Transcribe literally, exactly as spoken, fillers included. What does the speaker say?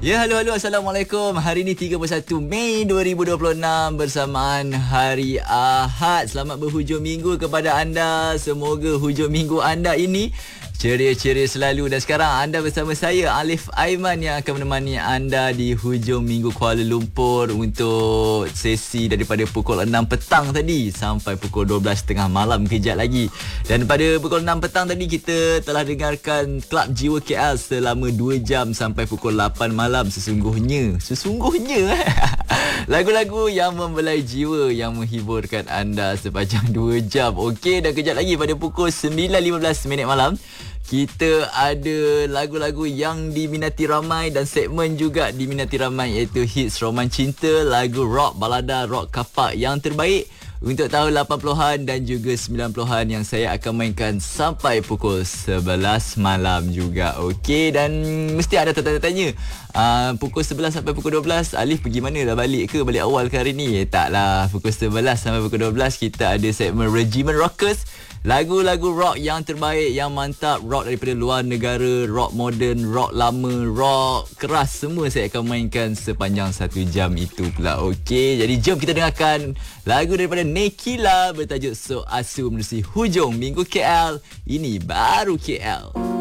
Ya, halo, halo. Assalamualaikum. Hari ini tiga puluh satu Mei dua ribu dua puluh enam bersamaan hari Ahad. Selamat berhujung minggu kepada anda. Semoga hujung minggu anda ini ceria-ceria selalu. Dan sekarang anda bersama saya, Alif Aiman, yang akan menemani anda di hujung minggu Kuala Lumpur untuk sesi daripada pukul enam petang tadi sampai pukul dua belas tiga puluh malam kejap lagi. Dan pada pukul enam petang tadi kita telah dengarkan Klub Jiwa K L selama dua jam sampai pukul lapan malam. Sesungguhnya, sesungguhnya lagu-lagu yang membelai jiwa yang menghiburkan anda sepanjang dua jam. Okey, dan kejap lagi pada pukul sembilan lima belas minit malam kita ada lagu-lagu yang diminati ramai dan segmen juga diminati ramai, iaitu hits roman cinta, lagu rock, balada, rock kapak yang terbaik untuk tahun lapan puluhan dan juga sembilan puluhan yang saya akan mainkan sampai pukul sebelas malam juga. Okey, dan mesti ada tanya-tanya, uh, pukul sebelas sampai pukul dua belas Alif pergi mana? Dah balik ke? Balik awal ke hari ni? Eh, taklah, pukul sebelas sampai pukul dua belas kita ada segmen Regiment Rockers. Lagu-lagu rock yang terbaik, yang mantap, rock daripada luar negara, rock moden, rock lama, rock keras, semua saya akan mainkan sepanjang satu jam itu pula. Okey, jadi jom kita dengarkan lagu daripada Nekila bertajuk So Asu menerusi hujung minggu K L. Ini baru K L.